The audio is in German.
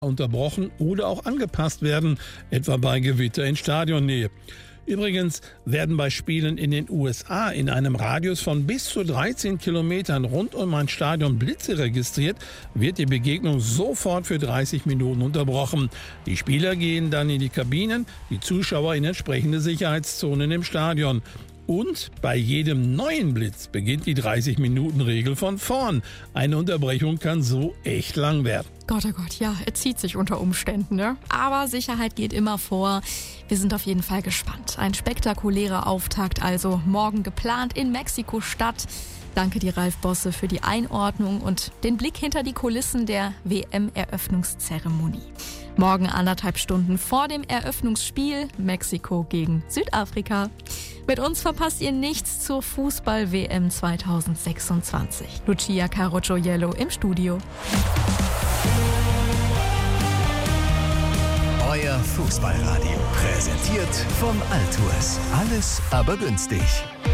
unterbrochen oder auch angepasst werden, etwa bei Gewitter in Stadionnähe. Übrigens werden bei Spielen in den USA in einem Radius von bis zu 13 Kilometern rund um ein Stadion Blitze registriert, wird die Begegnung sofort für 30 Minuten unterbrochen. Die Spieler gehen dann in die Kabinen, die Zuschauer in entsprechende Sicherheitszonen im Stadion. Und bei jedem neuen Blitz beginnt die 30-Minuten-Regel von vorn. Eine Unterbrechung kann so echt lang werden. Gott, oh Gott, ja, er zieht sich unter Umständen, ne? Aber Sicherheit geht immer vor. Wir sind auf jeden Fall gespannt. Ein spektakulärer Auftakt also morgen geplant in Mexiko-Stadt. Danke dir, Ralf Bosse, für die Einordnung und den Blick hinter die Kulissen der WM-Eröffnungszeremonie. Morgen 1,5 Stunden vor dem Eröffnungsspiel Mexiko gegen Südafrika. Mit uns verpasst ihr nichts zur Fußball-WM 2026. Lucia Carocciollo im Studio. Euer Fußballradio, präsentiert vom Altours. Alles aber günstig.